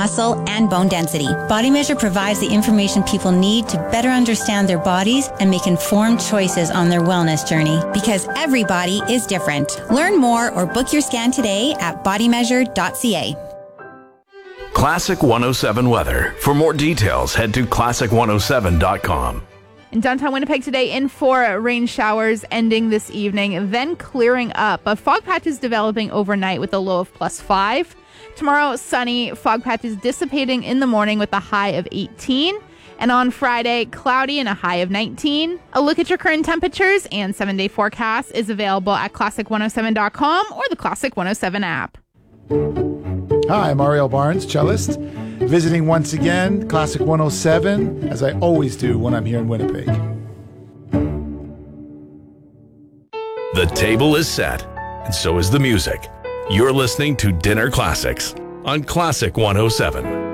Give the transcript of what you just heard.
muscle, and bone density. Body Measure provides the information people need to better understand their bodies and make informed choices on their wellness journey, because every body is different. Learn more or book your scan today at bodymeasure.ca. Classic 107 weather. For more details, head to classic107.com. In downtown Winnipeg today, in for rain showers ending this evening, then clearing up. A fog patch is developing overnight with a low of +5. Tomorrow, sunny, fog patches dissipating in the morning with a high of 18. And on Friday, cloudy and a high of 19. A look at your current temperatures and 7-day forecast is available at classic107.com or the Classic 107 app. Hi, I'm Ariel Barnes, cellist, visiting once again Classic 107, as I always do when I'm here in Winnipeg. The table is set, and so is the music. You're listening to Dinner Classics on Classic 107.